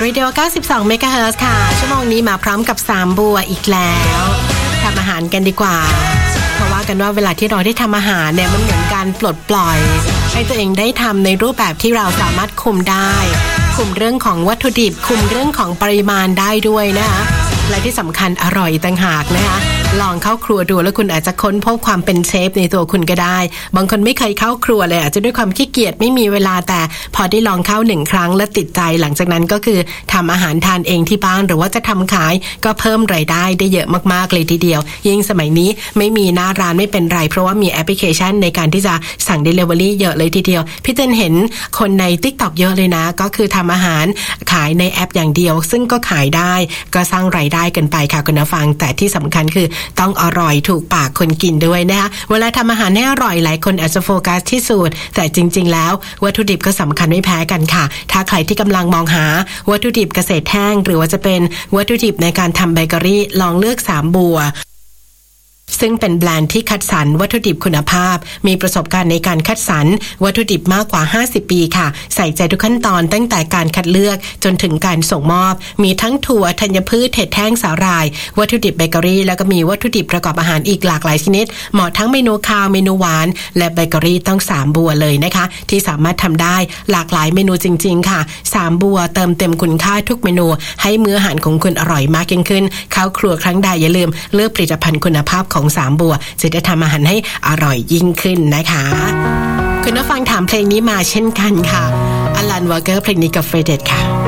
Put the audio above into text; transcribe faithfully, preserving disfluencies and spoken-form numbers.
เรดิโอ เก้าสิบสอง เมกะเฮิรตซ์ ค่ะชั่วโมงนี้มาพร้อมกับสามบัวอีกแล้วทำอาหารกันดีกว่าเพราะว่ากันว่าเวลาที่เราได้ทำอาหารเนี่ยมันเหมือนการปลดปล่อยให้ตัวเองได้ทำในรูปแบบที่เราสามารถคุมได้คุมเรื่องของวัตถุดิบคุมเรื่องของปริมาณได้ด้วยนะคะและที่สำคัญอร่อยต่างหากนะคะลองเข้าครัวดูแล้วคุณอาจจะค้นพบความเป็นเชฟในตัวคุณก็ได้บางคนไม่เคยเข้าครัวเลยอาจจะด้วยความขี้เกียจไม่มีเวลาแต่พอได้ลองเข้าหนึ่งครั้งและติดใจหลังจากนั้นก็คือทำอาหารทานเองที่บ้านหรือว่าจะทำขายก็เพิ่มรายได้ได้เยอะมากๆเลยทีเดียวยิ่งสมัยนี้ไม่มีหน้าร้านไม่เป็นไรเพราะว่ามีแอปพลิเคชันในการที่จะสั่ง Delivery เยอะเลยทีเดียวพี่เจนเห็นคนใน TikTok เยอะเลยนะก็คือทำอาหารขายในแอปอย่างเดียวซึ่งก็ขายได้ก็สร้างรายได้กันไปค่ะคุณผู้ฟังแต่ที่สำคัญคือต้องอร่อยถูกปากคนกินด้วยนะคะเวลาทำอาหารให้อร่อยหลายคนอาจจะโฟกัสที่สูตรแต่จริงๆแล้ววัตถุดิบก็สำคัญไม่แพ้กันค่ะถ้าใครที่กำลังมองหาวัตถุดิบเกษตรแห้งหรือว่าจะเป็นวัตถุดิบในการทำเบเกอรี่ลองเลือกสามบัวซึ่งเป็นแบรนด์ที่คัดสรรวัตถุดิบคุณภาพมีประสบการณ์ในการคัดสรรวัตถุดิบมากกว่าห้าสิบปีค่ะใส่ใจทุกขั้นตอนตั้งแต่การคัดเลือกจนถึงการส่งมอบมีทั้งถั่วธัญพืชเห็ดแห้งสาหร่ายวัตถุดิบเบเกอรี่แล้วก็มีวัตถุดิบประกอบอาหารอีกหลากหลายชนิดเหมาะทั้งเมนูคาวเมนูหวานและเบเกอรี่ต้องสามบัวเลยนะคะที่สามารถทำได้หลากหลายเมนูจริงๆค่ะสามบัวเติมเต็มคุณค่าทุกเมนูให้มื้ออาหารของคุณอร่อยมากยิ่งขึ้นเข้าครัวครั้งใดอย่าลืมเลือกผลิตภัณฑ์คุณภาพของสามบัวจะได้ทำอาหารให้อร่อยยิ่งขึ้นนะคะคุณผู้ฟังถามเพลงนี้มาเช่นกันค่ะอลันวอเกอร์เพลงนี้กับเฟรเดตค่ะ